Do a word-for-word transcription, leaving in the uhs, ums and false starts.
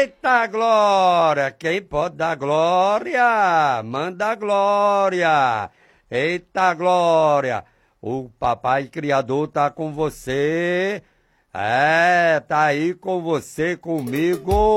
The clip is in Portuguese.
Eita, Glória! Quem pode dar glória? Manda glória! Eita, Glória! O Papai Criador tá com você. É, tá aí com você, comigo.